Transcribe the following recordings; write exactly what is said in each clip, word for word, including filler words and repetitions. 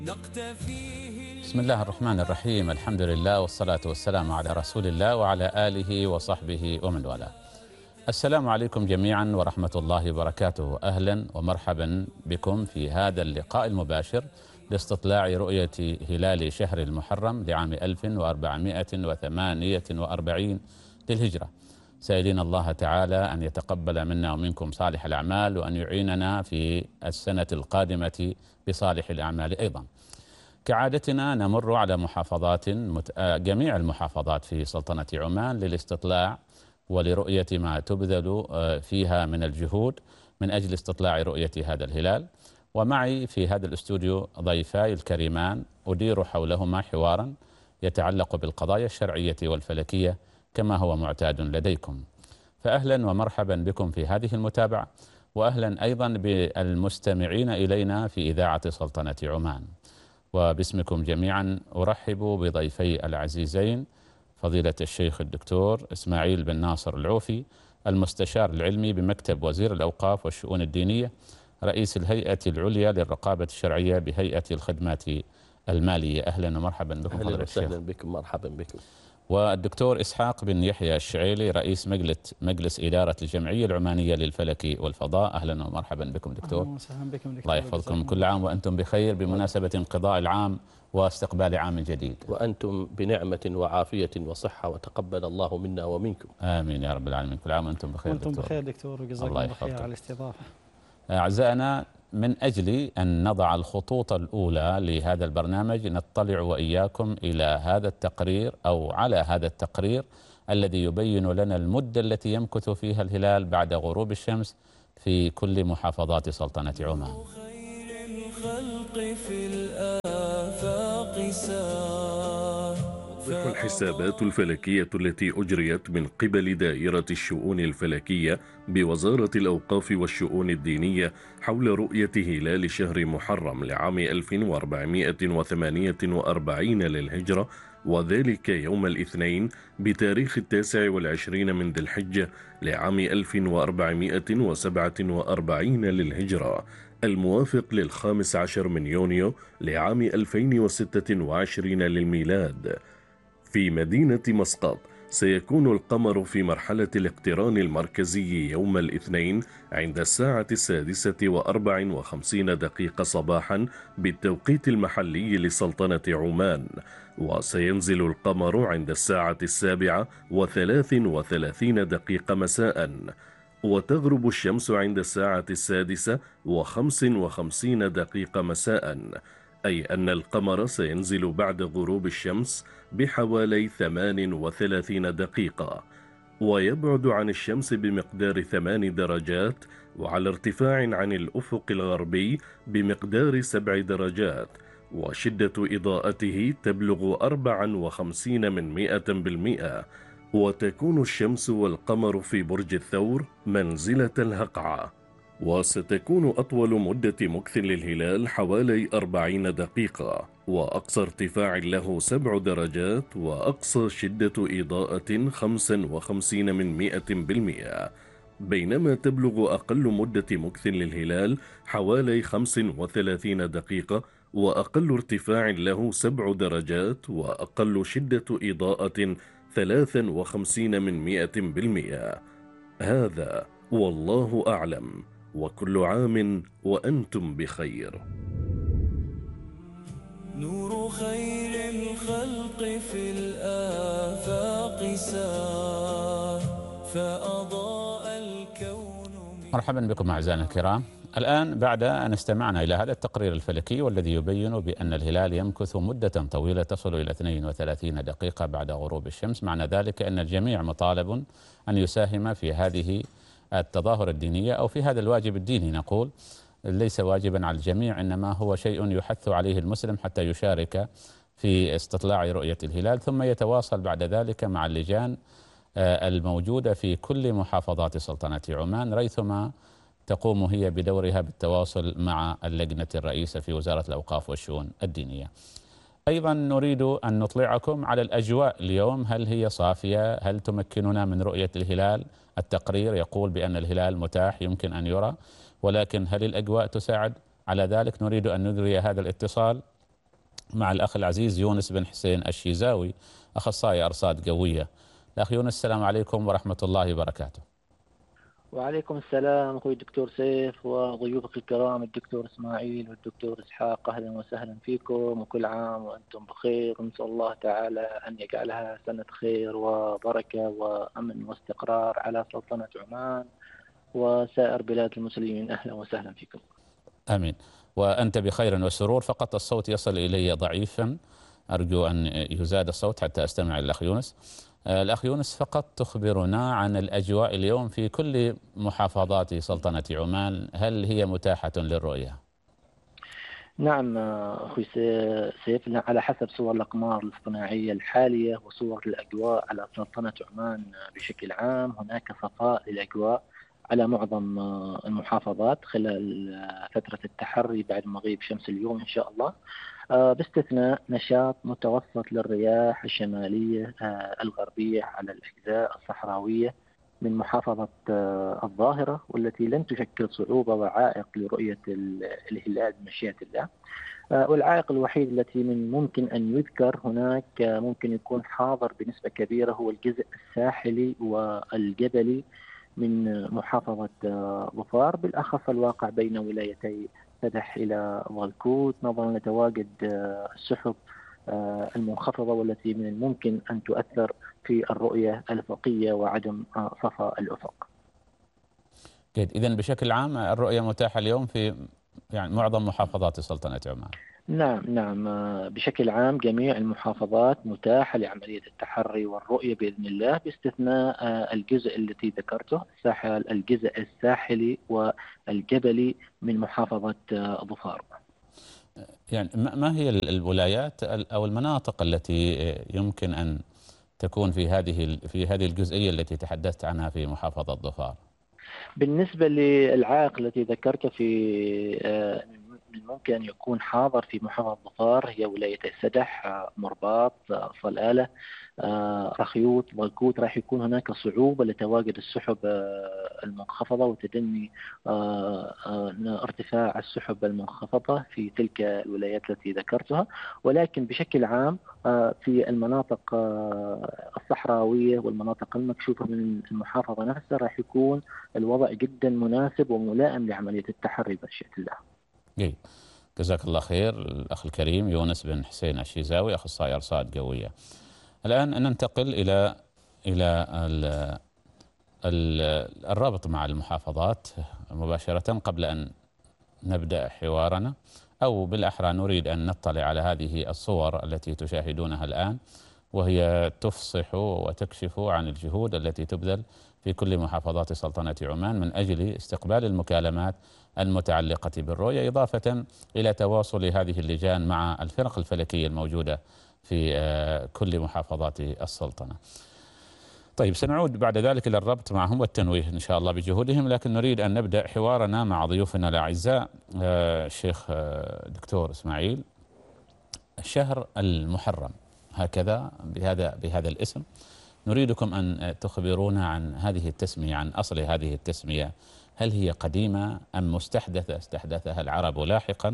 بسم الله الرحمن الرحيم. الحمد لله والصلاة والسلام على رسول الله وعلى آله وصحبه ومن والاه. السلام عليكم جميعا ورحمة الله وبركاته. أهلا ومرحبا بكم في هذا اللقاء المباشر لاستطلاع رؤية هلال شهر المحرم لعام ألف وأربعمائة وثمانية وأربعين للهجرة، سائلين الله تعالى أن يتقبل منا ومنكم صالح الأعمال وأن يعيننا في السنة القادمة بصالح الأعمال أيضا. كعادتنا نمر على محافظات مت... جميع المحافظات في سلطنة عمان للاستطلاع ولرؤية ما تبذل فيها من الجهود من أجل استطلاع رؤية هذا الهلال. ومعي في هذا الاستوديو ضيفاي الكريمان أدير حولهما حوارا يتعلق بالقضايا الشرعية والفلكية كما هو معتاد لديكم. فأهلا ومرحبا بكم في هذه المتابعة، وأهلا أيضا بالمستمعين إلينا في إذاعة سلطنة عمان. وباسمكم جميعا أرحب بضيفي العزيزين فضيلة الشيخ الدكتور إسماعيل بن ناصر العوفي، المستشار العلمي بمكتب وزير الأوقاف والشؤون الدينية، رئيس الهيئة العليا للرقابة الشرعية بهيئة الخدمات المالية. أهلا ومرحبا بكم فضيلة الشيخ. أهلا بكم، مرحبا بكم. والدكتور إسحاق بن يحيى الشعيلي، رئيس مجلس مجلس إدارة الجمعية العمانية للفلك والفضاء. أهلا ومرحبا بكم دكتور. أهلا وسهلا بكم دكتور. الله يحفظكم، كل عام وأنتم بخير بمناسبة انقضاء العام واستقبال عام جديد. وأنتم بنعمة وعافية وصحة، وتقبل الله منا ومنكم. آمين يا رب العالمين. كل عام وأنتم بخير وأنتم دكتور. بخير دكتور، وجزاكم الله خير على الاستضافة. أعزائنا، من أجل أن نضع الخطوط الأولى لهذا البرنامج نطلع وإياكم إلى هذا التقرير أو على هذا التقرير الذي يبين لنا المدة التي يمكث فيها الهلال بعد غروب الشمس في كل محافظات سلطنة عمان. توضح الحسابات الفلكية التي أجريت من قبل دائرة الشؤون الفلكية بوزارة الأوقاف والشؤون الدينية حول رؤية هلال شهر محرم لعام ألف وأربعمائة وثمانية وأربعين للهجرة، وذلك يوم الاثنين بتاريخ التاسع والعشرين من ذي الحجة لعام ألف وأربعمائة وسبعة وأربعين للهجرة، الموافق للخامس عشر من يونيو لعام ألفين وستة وعشرين للميلاد. في مدينة مسقط سيكون القمر في مرحلة الاقتران المركزي يوم الاثنين عند الساعة السادسة وأربع وخمسين دقيقة صباحا بالتوقيت المحلي لسلطنة عمان، وسينزل القمر عند الساعة السابعة وثلاث وثلاثين دقيقة مساء، وتغرب الشمس عند الساعة السادسة وخمس وخمسين دقيقة مساء، أي أن القمر سينزل بعد غروب الشمس بحوالي ثمان وثلاثين دقيقة، ويبعد عن الشمس بمقدار ثمان درجات، وعلى ارتفاع عن الأفق الغربي بمقدار سبع درجات، وشدة إضاءته تبلغ أربعا وخمسين من مئة بالمئة، وتكون الشمس والقمر في برج الثور منزلة الهقعة. وستكون أطول مدة مكث للهلال حوالي أربعين دقيقة، وأقصى ارتفاع له سبع درجات، وأقصى شدة إضاءة خمسا وخمسين من مئة بالمئة، بينما تبلغ أقل مدة مكث للهلال حوالي خمس وثلاثين دقيقة، وأقل ارتفاع له سبع درجات، وأقل شدة إضاءة ثلاثا وخمسين من مئة بالمئة. هذا والله أعلم، وكل عام وأنتم بخير. نور خير الخلق في الآفاق سار فأضاء الكون. مرحبا بكم أعزائنا الكرام. الآن بعد أن استمعنا إلى هذا التقرير الفلكي والذي يبين بأن الهلال يمكث مدة طويلة تصل إلى اثنين وثلاثين دقيقة بعد غروب الشمس، معنى ذلك أن الجميع مطالب أن يساهم في هذه التظاهر الدينية أو في هذا الواجب الديني. نقول ليس واجبا على الجميع، إنما هو شيء يحث عليه المسلم حتى يشارك في استطلاع رؤية الهلال، ثم يتواصل بعد ذلك مع اللجان الموجودة في كل محافظات سلطنة عمان، ريثما تقوم هي بدورها بالتواصل مع اللجنة الرئيسة في وزارة الأوقاف والشؤون الدينية. أيضا نريد أن نطلعكم على الأجواء اليوم، هل هي صافية؟ هل تمكننا من رؤية الهلال؟ التقرير يقول بأن الهلال متاح يمكن أن يرى، ولكن هل الأجواء تساعد على ذلك؟ نريد أن نجري هذا الاتصال مع الأخ العزيز يونس بن حسين الشيزاوي أخصائي أرصاد قوية. الأخ يونس، السلام عليكم ورحمة الله وبركاته. وعليكم السلام أخوي الدكتور سيف وضيوفك الكرام الدكتور إسماعيل والدكتور إسحاق، أهلا وسهلا فيكم وكل عام وأنتم بخير، ونسأل الله تعالى أن يجعلها سنة خير وبركة وأمن واستقرار على سلطنة عمان وسائر بلاد المسلمين. أهلا وسهلا فيكم. آمين وأنت بخير وسرور. فقط الصوت يصل إلي ضعيفا، أرجو أن يزاد الصوت حتى أستمع الأخ يونس. الأخ يونس، فقط تخبرنا عن الأجواء اليوم في كل محافظات سلطنة عمان، هل هي متاحة للرؤية؟ نعم أخوي سيف، على حسب صور الأقمار الاصطناعية الحالية وصور الأجواء على سلطنة عمان بشكل عام، هناك صفاء للأجواء على معظم المحافظات خلال فترة التحري بعد مغيب شمس اليوم إن شاء الله، باستثناء نشاط متوسط للرياح الشمالية الغربية على الأجزاء الصحراوية من محافظة الظاهرة، والتي لن تشكل صعوبة وعائق لرؤية الهلال بمشيئة الله. والعائق الوحيد التي من ممكن أن يذكر هناك ممكن يكون حاضر بنسبة كبيرة هو الجزء الساحلي والجبلي من محافظة ظفار، بالأخص الواقع بين ولايتي فتح إلى ضلكوت، نظرا لتواجد السحب المنخفضة والتي من الممكن أن تؤثر في الرؤية الأفقية وعدم صفاء الأفق. جيد، إذن بشكل عام الرؤية متاحة اليوم في يعني معظم محافظات سلطنة عمان. نعم نعم بشكل عام جميع المحافظات متاحة لعملية التحري والرؤية بإذن الله، باستثناء الجزء التي ذكرته الساحل الجزء الساحلي والجبلي من محافظة ظفار. يعني ما هي الولايات أو المناطق التي يمكن أن تكون في هذه في هذه الجزئية التي تحدثت عنها في محافظة ظفار؟ بالنسبة للعائق التي ذكرت في ممكن أن يكون حاضر في محافظة ظفار هي ولايتي سدح، مرباط، صلالة، رخيوط، ضلكوت. راح يكون هناك صعوبة لتواجد السحب المنخفضة وتدني ارتفاع السحب المنخفضة في تلك الولايات التي ذكرتها، ولكن بشكل عام في المناطق الصحراوية والمناطق المكشوفة من المحافظة نفسها راح يكون الوضع جدا مناسب وملائم لعملية التحري بمشيئة الله. جيد، جزاك الله خير الأخ الكريم يونس بن حسين الشيزاوي أخصائي أرصاد قوية. الآن ننتقل إلى إلى ال ال الربط مع المحافظات مباشرة. قبل أن نبدأ حوارنا أو بالأحرى نريد أن نطلع على هذه الصور التي تشاهدونها الآن، وهي تفصح وتكشف عن الجهود التي تبذل في كل محافظات سلطنة عمان من أجل استقبال المكالمات المتعلقة بالرؤية، إضافة إلى تواصل هذه اللجان مع الفرق الفلكية الموجودة في كل محافظات السلطنة. طيب، سنعود بعد ذلك إلى الربط معهم والتنويه إن شاء الله بجهودهم، لكن نريد أن نبدأ حوارنا مع ضيوفنا الأعزاء. الشيخ دكتور إسماعيل، الشهر المحرم هكذا بهذا بهذا الاسم، نريدكم أن تخبرونا عن هذه التسمية، عن أصل هذه التسمية، هل هي قديمة أم مستحدثة استحدثها العرب لاحقا؟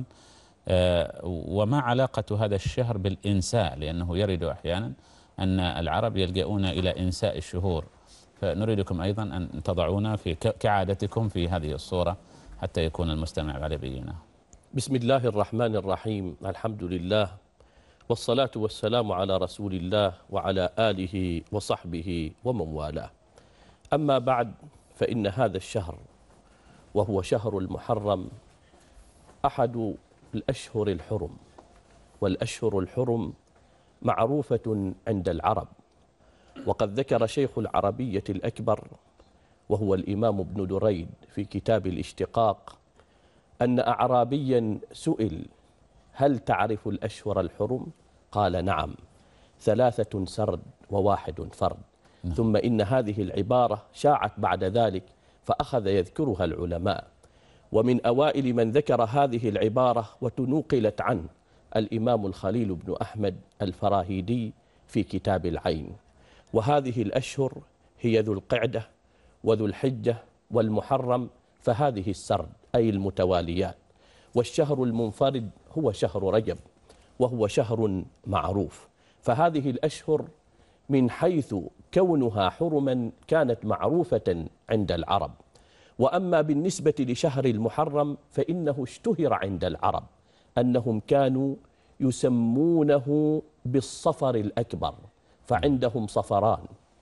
وما علاقة هذا الشهر بالإنساء؟ لأنه يرد أحيانا أن العرب يلجؤون إلى إنساء الشهور، فنريدكم أيضا أن تضعونا في كعادتكم في هذه الصورة حتى يكون المستمع على بينة. بسم الله الرحمن الرحيم، الحمد لله والصلاة والسلام على رسول الله وعلى آله وصحبه ومن والاه. أما بعد، فإن هذا الشهر وهو شهر المحرم أحد الأشهر الحرم، والأشهر الحرم معروفة عند العرب. وقد ذكر شيخ العربية الأكبر وهو الإمام ابن دريد في كتاب الاشتقاق أن أعرابيا سئل: هل تعرف الأشهر الحرم؟ قال: نعم، ثلاثة سرد وواحد فرد. نعم. ثم إن هذه العبارة شاعت بعد ذلك فأخذ يذكرها العلماء، ومن أوائل من ذكر هذه العبارة وتنوقلت عنه الإمام الخليل بن أحمد الفراهيدي في كتاب العين. وهذه الأشهر هي ذو القعدة وذو الحجة والمحرم، فهذه السرد أي المتواليات. والشهر المنفرد هو شهر رجب، وهو شهر معروف. فهذه الأشهر من حيث كونها حرما كانت معروفة عند العرب. وأما بالنسبة لشهر المحرم فإنه اشتهر عند العرب أنهم كانوا يسمونه بالصفر الأكبر، فعندهم صفران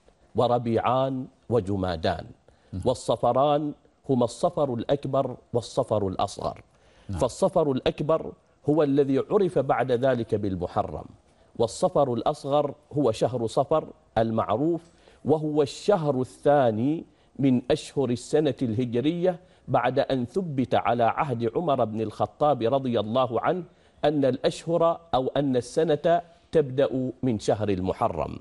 وربيعان وجمادان، والصفران هما الصفر الأكبر والصفر الأصغر. فالصفر الأكبر هو الذي عرف بعد ذلك بالمحرم، والصفر الأصغر هو شهر صفر المعروف، وهو الشهر الثاني من أشهر السنة الهجرية بعد أن ثبت على عهد عمر بن الخطاب رضي الله عنه أن الأشهر أو أن السنة تبدأ من شهر المحرم.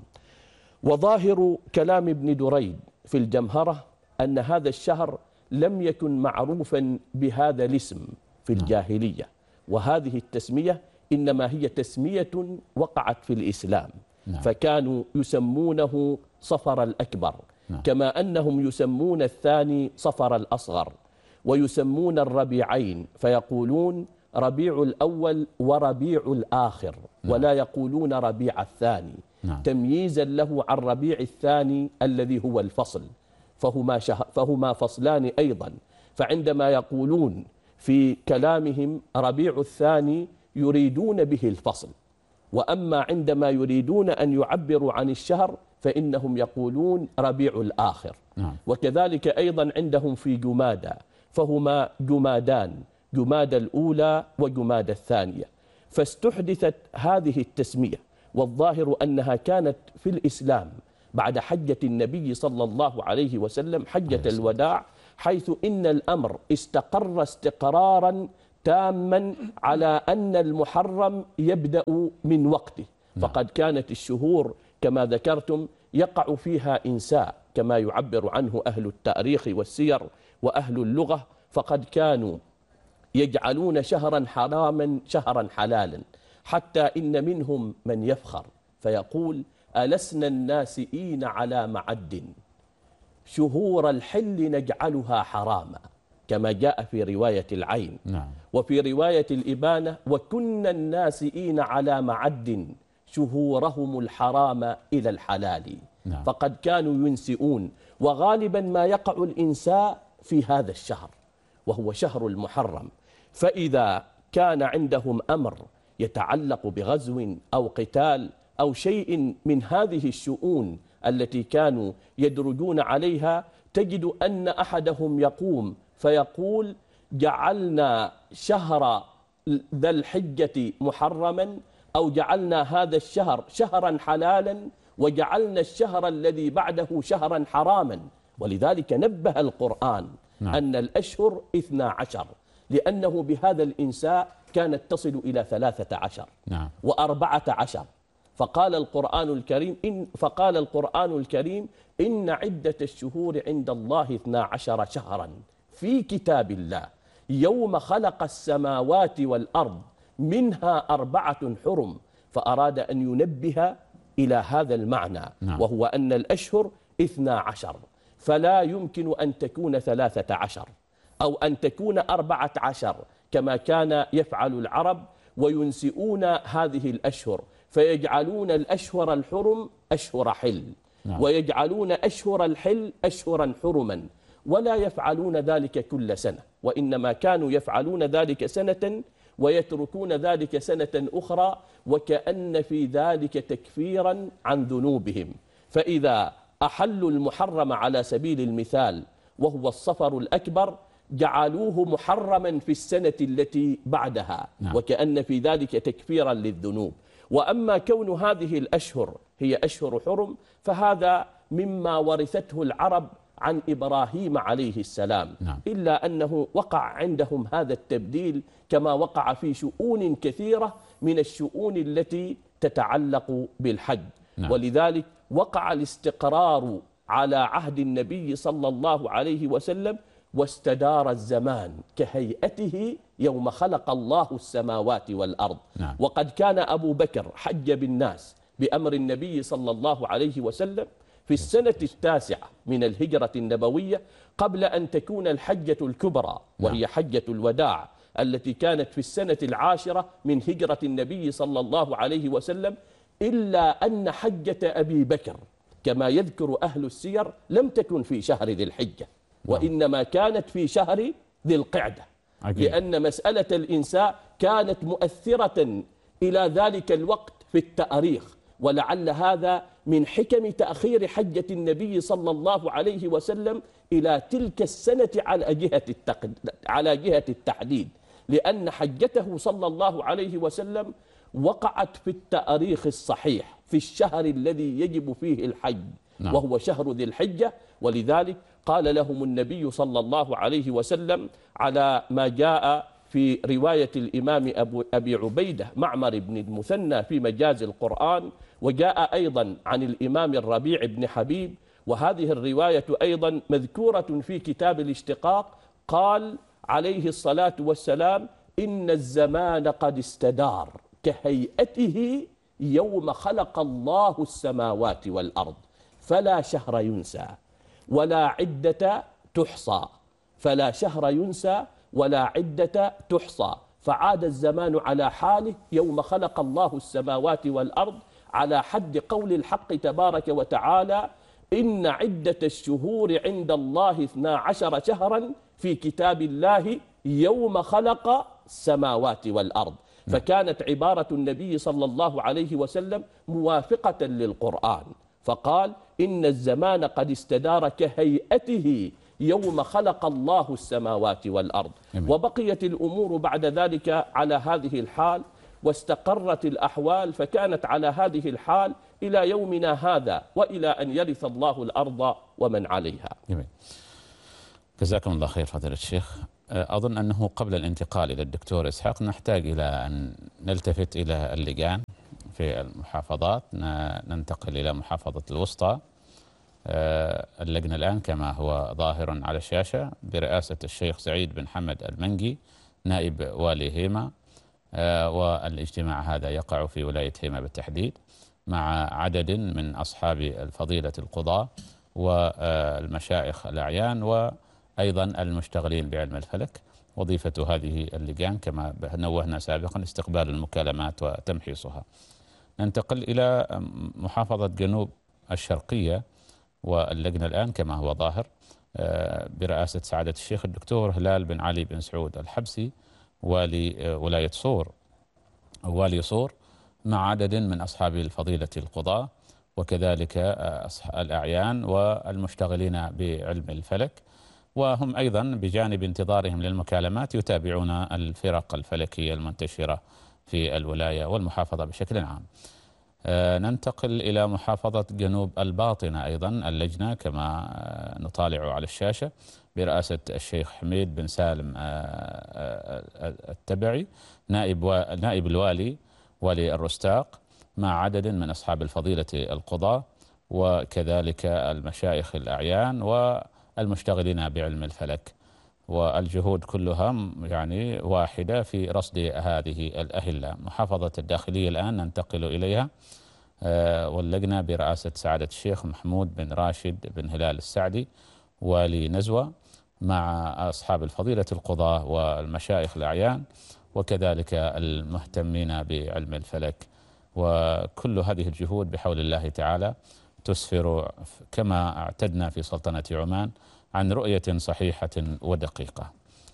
وظاهر كلام ابن دريد في الجمهرة أن هذا الشهر لم يكن معروفا بهذا الاسم في الجاهلية، وهذه التسمية إنما هي تسمية وقعت في الإسلام، فكانوا يسمونه صفر الأكبر، كما أنهم يسمون الثاني صفر الأصغر، ويسمون الربيعين فيقولون ربيع الأول وربيع الآخر، ولا يقولون ربيع الثاني، تمييزا له عن ربيع الثاني الذي هو الفصل، فهما, فهما فصلان أيضا. فعندما يقولون في كلامهم ربيع الثاني يريدون به الفصل، وأما عندما يريدون أن يعبروا عن الشهر فإنهم يقولون ربيع الآخر. وكذلك أيضا عندهم في جمادى، فهما جمادان، جماد الأولى وجماد الثانية. فاستحدثت هذه التسمية، والظاهر أنها كانت في الإسلام بعد حجة النبي صلى الله عليه وسلم، حجة الوداع، حيث إن الأمر استقر استقرارا تاما على أن المحرم يبدأ من وقته. فقد كانت الشهور كما ذكرتم يقع فيها إنساء كما يعبر عنه أهل التاريخ والسير وأهل اللغة، فقد كانوا يجعلون شهرا حراما شهرا حلالا، حتى إن منهم من يفخر فيقول ألسنا الناسئين على معد شهور الحل نجعلها حراما، كما جاء في رواية العين. نعم. وفي رواية الإبانة وكنا الناسئين على معد شهورهم الحرام إلى الحلال. نعم. فقد كانوا ينسئون، وغالبا ما يقع الإنساء في هذا الشهر وهو شهر المحرم. فإذا كان عندهم أمر يتعلق بغزو أو قتال أو شيء من هذه الشؤون التي كانوا يدرجون عليها، تجد أن أحدهم يقوم فيقول جعلنا شهر ذا الحجة محرما، أو جعلنا هذا الشهر شهرا حلالا، وجعلنا الشهر الذي بعده شهرا حراما. ولذلك نبه القرآن نعم. أن الأشهر اثنا عشر، لأنه بهذا الإنساء كانت تصل إلى ثلاثة عشر نعم. وأربعة عشر. فقال القرآن الكريم إن فقال القرآن الكريم إن عدة الشهور عند الله اثنا عشر شهرا في كتاب الله يوم خلق السماوات والأرض منها أربعة حرم. فأراد أن ينبه إلى هذا المعنى نعم. وهو أن الأشهر اثنا عشر، فلا يمكن أن تكون ثلاثة عشر أو أن تكون أربعة عشر كما كان يفعل العرب، وينسئون هذه الأشهر فيجعلون الأشهر الحرم أشهر حل نعم. ويجعلون أشهر الحل أشهرا حرما، ولا يفعلون ذلك كل سنة، وإنما كانوا يفعلون ذلك سنة ويتركون ذلك سنة أخرى، وكأن في ذلك تكفيرا عن ذنوبهم. فإذا أحلوا المحرم على سبيل المثال وهو الصفر الأكبر جعلوه محرما في السنة التي بعدها نعم. وكأن في ذلك تكفيرا للذنوب. وأما كون هذه الأشهر هي أشهر حرم فهذا مما ورثته العرب عن إبراهيم عليه السلام نعم. إلا أنه وقع عندهم هذا التبديل كما وقع في شؤون كثيرة من الشؤون التي تتعلق بالحج نعم. ولذلك وقع الاستقرار على عهد النبي صلى الله عليه وسلم، واستدار الزمان كهيئته يوم خلق الله السماوات والأرض نعم. وقد كان أبو بكر حج بالناس بأمر النبي صلى الله عليه وسلم في السنة التاسعة من الهجرة النبوية قبل أن تكون الحجة الكبرى وهي حجة الوداع، التي كانت في السنة العاشرة من هجرة النبي صلى الله عليه وسلم، إلا أن حجة أبي بكر كما يذكر أهل السير لم تكن في شهر ذي الحجة، وإنما كانت في شهر ذي القعدة، لأن مسألة الإنساء كانت مؤثرة إلى ذلك الوقت في التاريخ، ولعل هذا من حكم تأخير حجة النبي صلى الله عليه وسلم إلى تلك السنة على جهة على جهة التحديد، لأن حجته صلى الله عليه وسلم وقعت في التاريخ الصحيح في الشهر الذي يجب فيه الحج، نعم. وهو شهر ذي الحجة. ولذلك قال لهم النبي صلى الله عليه وسلم على ما جاء في رواية الإمام أبو أبي عبيدة معمر بن المثنى في مجاز القرآن، وجاء أيضا عن الإمام الربيع بن حبيب، وهذه الرواية أيضا مذكورة في كتاب الاشتقاق. قال عليه الصلاة والسلام: إن الزمان قد استدار كهيئته يوم خلق الله السماوات والأرض، فلا شهر ينسى ولا عدة تحصى، فلا شهر ينسى ولا عدة تحصى، فعاد الزمان على حاله يوم خلق الله السماوات والأرض، على حد قول الحق تبارك وتعالى: إن عدة الشهور عند الله اثنا عشر شهرا في كتاب الله يوم خلق السماوات والأرض. فكانت عبارة النبي صلى الله عليه وسلم موافقة للقرآن، فقال: إن الزمان قد استدار كهيئته يوم خلق الله السماوات والأرض. وبقيت الأمور بعد ذلك على هذه الحال، واستقرت الأحوال، فكانت على هذه الحال إلى يومنا هذا، وإلى أن يرث الله الأرض ومن عليها. جميل. جزاكم الله خير فضيلة الشيخ. أظن أنه قبل الانتقال إلى الدكتور إسحاق نحتاج إلى أن نلتفت إلى اللجان في المحافظات. ننتقل إلى محافظة الوسطى. اللجنة الآن كما هو ظاهر على الشاشة برئاسة الشيخ سعيد بن حمد المنجي نائب والي هيمة، والاجتماع هذا يقع في ولاية هيمة بالتحديد، مع عدد من أصحاب الفضيلة القضاة والمشايخ الأعيان وأيضا المشتغلين بعلم الفلك. وظيفة هذه اللجان كما نوهنا سابقا استقبال المكالمات وتمحيصها. ننتقل إلى محافظة جنوب الشرقية، واللجنة الآن كما هو ظاهر برئاسة سعادة الشيخ الدكتور هلال بن علي بن سعود الحبسي والي ولاية صور والي صور، مع عدد من أصحاب الفضيلة القضاة وكذلك الأعيان والمشتغلين بعلم الفلك، وهم أيضا بجانب انتظارهم للمكالمات يتابعون الفرق الفلكية المنتشرة في الولاية والمحافظة بشكل عام. ننتقل إلى محافظة جنوب الباطنة، أيضا اللجنة كما نطالع على الشاشة برئاسة الشيخ حميد بن سالم التبعي نائب نائب الوالي والي الرستاق، مع عدد من أصحاب الفضيلة القضاة وكذلك المشايخ الأعيان والمشتغلين بعلم الفلك، والجهود كلها يعني واحدة في رصد هذه الأهلة. محافظة الداخلية الآن ننتقل إليها، واللجنة برئاسة سعادة الشيخ محمود بن راشد بن هلال السعدي والي نزوة، مع أصحاب الفضيلة القضاة والمشايخ الأعيان وكذلك المهتمين بعلم الفلك. وكل هذه الجهود بحول الله تعالى تسفر كما اعتدنا في سلطنة عمان عن رؤية صحيحة ودقيقة.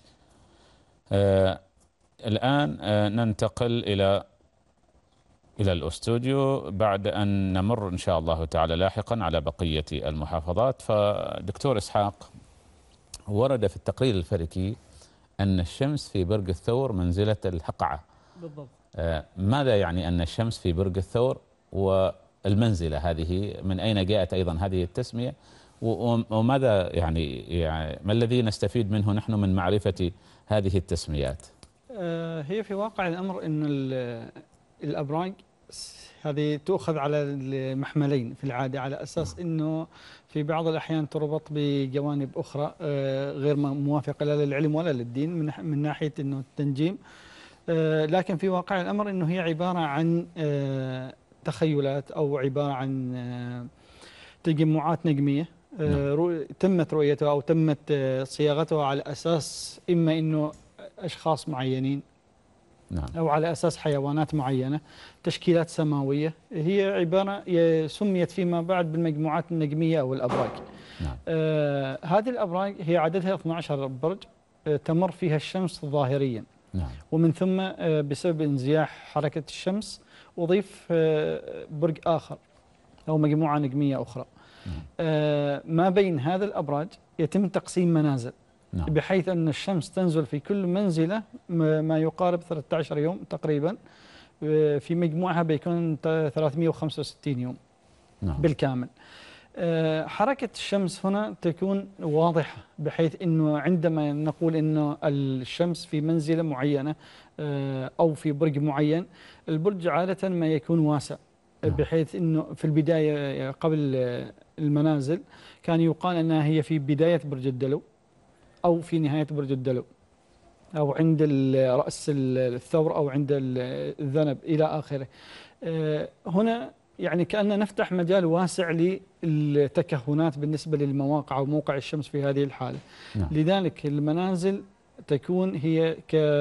آه الآن آه ننتقل إلى إلى الأستوديو بعد أن نمر إن شاء الله تعالى لاحقا على بقية المحافظات. فدكتور إسحاق، ورد في التقرير الفلكي أن الشمس في برج الثور منزلة الهقعة. بالضبط. آه ماذا يعني أن الشمس في برج الثور والمنزلة هذه؟ من أين جاءت أيضا هذه التسمية؟ وماذا يعني, يعني ما الذي نستفيد منه نحن من معرفة هذه التسميات؟ هي في واقع الأمر أن الأبراج هذه تؤخذ على المحملين في العادة، على أساس أنه في بعض الأحيان تربط بجوانب أخرى غير موافقة لا للعلم ولا للدين من ناحية أنه التنجيم، لكن في واقع الأمر أنه هي عبارة عن تخيلات أو عبارة عن تجمعات نجمية نعم. تمت رؤيتها أو تمت صياغتها على أساس إما أنه أشخاص معينين نعم. أو على أساس حيوانات معينة، تشكيلات سماوية، هي عبارة سميت فيما بعد بالمجموعات النجمية أو الأبراج. نعم. آه هذه الأبراج هي عددها اثني عشر برج، آه تمر فيها الشمس ظاهريا. نعم. ومن ثم آه بسبب انزياح حركة الشمس أضيف آه برج آخر أو مجموعة نجمية أخرى. نعم. آه ما بين هذا الأبراج يتم تقسيم منازل. نعم. بحيث أن الشمس تنزل في كل منزلة ما يقارب ثلاثة عشر يوم تقريبا، في مجموعها بيكون ثلاثمئة وخمسة وستين يوم. نعم. بالكامل. حركة الشمس هنا تكون واضحة، بحيث أنه عندما نقول أنه الشمس في منزلة معينة أو في برج معين، البرج عادة ما يكون واسع، بحيث أنه في البداية قبل المنازل كان يقال أنها هي في بداية برج الدلو أو في نهاية برج الدلو أو عند رأس الثور أو عند الذنب إلى آخره. هنا يعني كأننا نفتح مجال واسع للتكهنات بالنسبة للمواقع أو موقع الشمس في هذه الحالة. نعم. لذلك المنازل تكون هي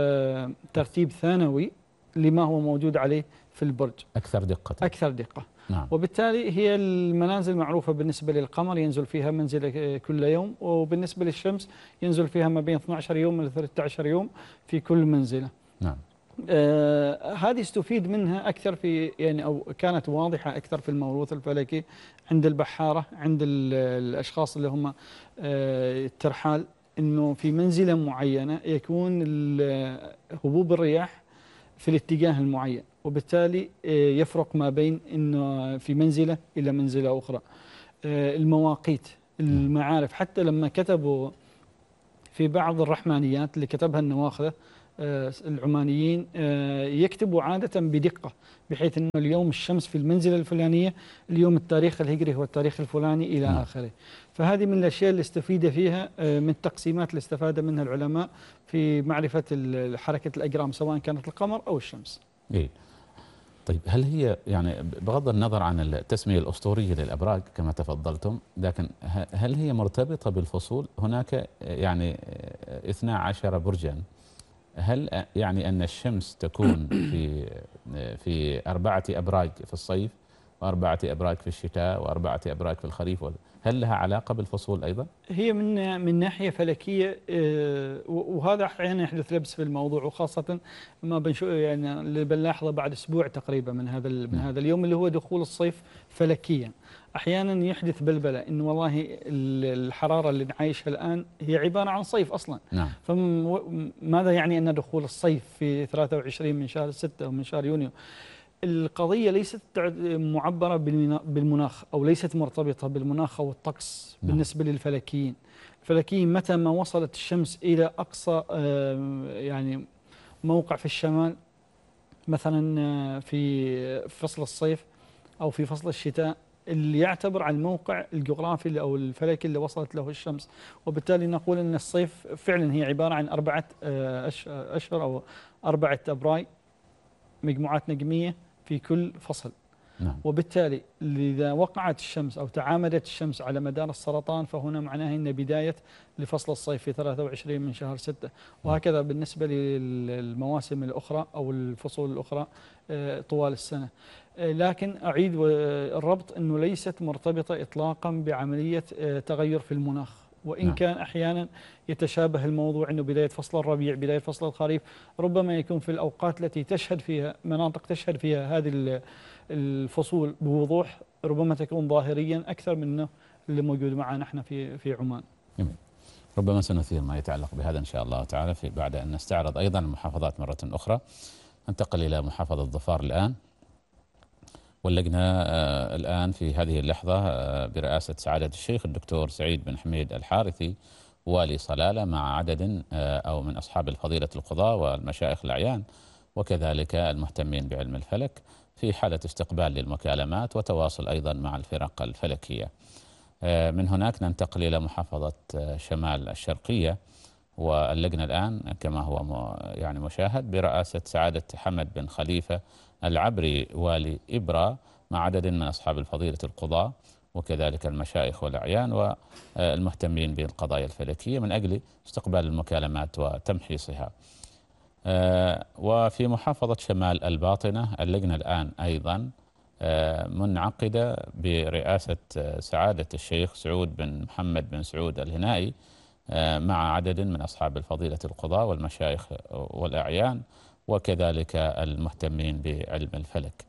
كترتيب ثانوي لما هو موجود عليه في البرج، أكثر دقة. أكثر دقة. نعم. وبالتالي هي المنازل معروفة بالنسبة للقمر ينزل فيها منزلة كل يوم، وبالنسبة للشمس ينزل فيها ما بين اثني عشر يوم إلى ثلاثة عشر يوم في كل منزلة. نعم. آه هذه استفيد منها أكثر في يعني أو كانت واضحة أكثر في الموروث الفلكي عند البحارة، عند الأشخاص اللي هم آه الترحال، إنه في منزلة معينة يكون هبوب الرياح في الاتجاه المعين، وبالتالي يفرق ما بين إنه في منزلة إلى منزلة أخرى. المواقيت، المعارف، حتى لما كتبوا في بعض الرحمانيات اللي كتبها النواخذة العمانيين يكتبوا عادة بدقة، بحيث أنه اليوم الشمس في المنزلة الفلانية، اليوم التاريخ الهجري هو التاريخ الفلاني إلى م. آخره. فهذه من الأشياء اللي استفيد فيها من التقسيمات اللي استفاد منها العلماء في معرفة حركة الأجرام سواء كانت القمر أو الشمس. إيه. طيب هل هي يعني بغض النظر عن التسمية الأسطورية للأبراج كما تفضلتم، لكن هل هي مرتبطة بالفصول؟ هناك يعني اثنا عشر برجا، هل يعني أن الشمس تكون في في أربعة أبراج في الصيف وأربعة أبراج في الشتاء وأربعة أبراج في الخريف، هل لها علاقة بالفصول أيضا؟ هي من من ناحية فلكية، وهذا أحيانا يحدث لبس في الموضوع، وخاصة ما بنشوف يعني اللي بنلاحظه بعد أسبوع تقريبا من هذا من هذا اليوم اللي هو دخول الصيف فلكيا. أحيانا يحدث بلبلة إنه والله الحرارة اللي نعيشها الآن هي عبارة عن صيف أصلا. نعم. فماذا يعني أن دخول الصيف في ثلاثة وعشرين من شهر ستة ومن شهر يونيو؟ القضية ليست معبرة بالمناخ أو ليست مرتبطة بالمناخ أو الطقس. نعم. بالنسبة للفلكيين، الفلكيين متى ما وصلت الشمس إلى أقصى يعني موقع في الشمال، مثلا في فصل الصيف أو في فصل الشتاء، اللي يعتبر عن الموقع الجغرافي أو الفلكي اللي وصلت له الشمس، وبالتالي نقول أن الصيف فعلا هي عبارة عن أربعة أشهر أو أربعة أبراج، مجموعات نجمية في كل فصل. نعم. وبالتالي إذا وقعت الشمس أو تعامدت الشمس على مدار السرطان، فهنا معناه أن بداية لفصل الصيف في ثلاثة وعشرين من شهر ستة، وهكذا بالنسبة للمواسم الأخرى أو الفصول الأخرى طوال السنة. لكن أعيد الربط أنه ليست مرتبطة إطلاقا بعملية تغير في المناخ، وإن نعم. كان أحيانا يتشابه الموضوع، أنه بداية فصل الربيع، بداية فصل الخريف، ربما يكون في الأوقات التي تشهد فيها مناطق تشهد فيها هذه الفصول بوضوح، ربما تكون ظاهريا أكثر منه اللي موجود معنا نحن في في عمان. جميل. ربما سنثير ما يتعلق بهذا إن شاء الله تعالى في بعد أن نستعرض أيضا المحافظات مرة أخرى. ننتقل إلى محافظة ظفار الآن، واللجنة الآن في هذه اللحظة برئاسة سعادة الشيخ الدكتور سعيد بن حميد الحارثي والي صلالة، مع عدد أو من أصحاب الفضيلة القضاة والمشايخ الأعيان وكذلك المهتمين بعلم الفلك، في حالة استقبال للمكالمات وتواصل أيضا مع الفرق الفلكية. من هناك ننتقل إلى محافظة شمال الشرقية، واللجنة الآن كما هو يعني مشاهد برئاسة سعادة حمد بن خليفة العبري والي إبرا، مع عدد من أصحاب الفضيلة القضاة وكذلك المشايخ والأعيان والمهتمين بالقضايا الفلكية من أجل استقبال المكالمات وتمحيصها. وفي محافظة شمال الباطنة اللجنة الآن أيضا منعقدة برئاسة سعادة الشيخ سعود بن محمد بن سعود الهنائي مع عدد من أصحاب الفضيلة القضاة والمشايخ والأعيان وكذلك المهتمين بعلم الفلك.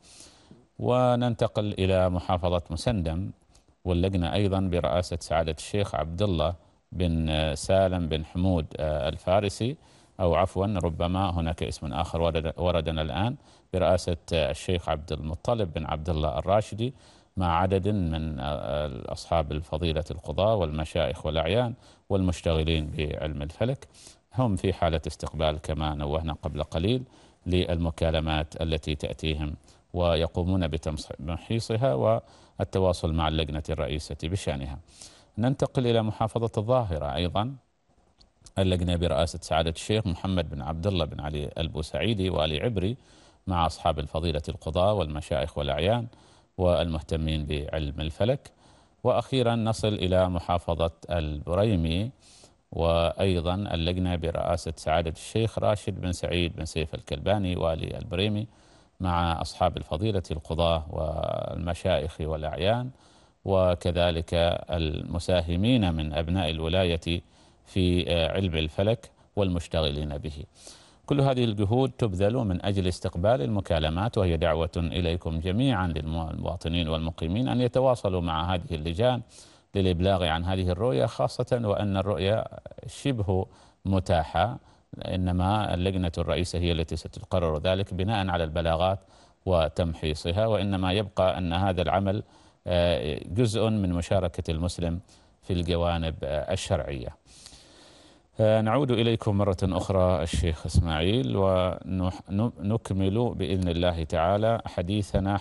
وننتقل إلى محافظة مسندم واللجنة أيضا برئاسة سعادة الشيخ عبد الله بن سالم بن حمود الفارسي، أو عفوا ربما هناك اسم آخر وردنا الآن، برئاسة الشيخ عبد المطلب بن عبد الله الراشدي مع عدد من أصحاب الفضيلة القضاة والمشايخ والأعيان والمشتغلين بعلم الفلك. هم في حالة استقبال كما نوهنا قبل قليل للمكالمات التي تأتيهم ويقومون بتمحيصها والتواصل مع اللجنة الرئيسة بشأنها. ننتقل إلى محافظة الظاهرة أيضا، اللجنة برئاسة سعادة الشيخ محمد بن عبد الله بن علي البوسعيدي والي عبري مع أصحاب الفضيلة القضاة والمشايخ والأعيان والمهتمين بعلم الفلك. وأخيرا نصل إلى محافظة البريمي، وأيضا اللجنة برئاسة سعادة الشيخ راشد بن سعيد بن سيف الكلباني والي البريمي مع أصحاب الفضيلة القضاة والمشايخ والأعيان وكذلك المساهمين من أبناء الولاية في علم الفلك والمشتغلين به. كل هذه الجهود تبذل من أجل استقبال المكالمات، وهي دعوة إليكم جميعا للمواطنين والمقيمين أن يتواصلوا مع هذه اللجان للإبلاغ عن هذه الرؤية، خاصة وأن الرؤية شبه متاحة، إنما اللجنة الرئيسة هي التي ستقرر ذلك بناء على البلاغات وتمحيصها، وإنما يبقى أن هذا العمل جزء من مشاركة المسلم في الجوانب الشرعية. نعود إليكم مرة أخرى الشيخ إسماعيل ونكمل بإذن الله تعالى حديثنا